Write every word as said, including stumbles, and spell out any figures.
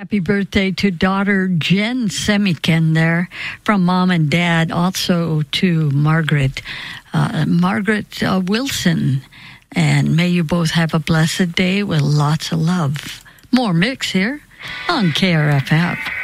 Happy birthday to daughter Jen Semiken there from mom and dad. Also to Margaret, uh, Margaret uh, Wilson. And may you both have a blessed day with lots of love. More mix here on K R F F.